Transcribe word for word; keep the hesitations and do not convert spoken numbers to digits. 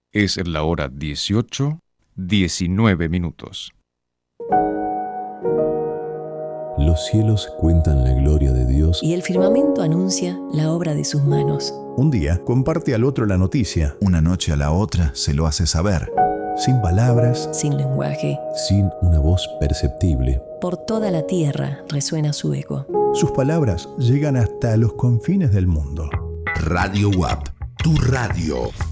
Es la hora dieciocho, diecinueve minutos. Los cielos cuentan la gloria de Dios y el firmamento anuncia la obra de sus manos. Un día comparte al otro la noticia. Una noche a la otra se lo hace saber. Sin palabras, sin lenguaje, sin una voz perceptible. Por toda la tierra resuena su eco. Sus palabras llegan hasta los confines del mundo. Radio U A P, tu radio.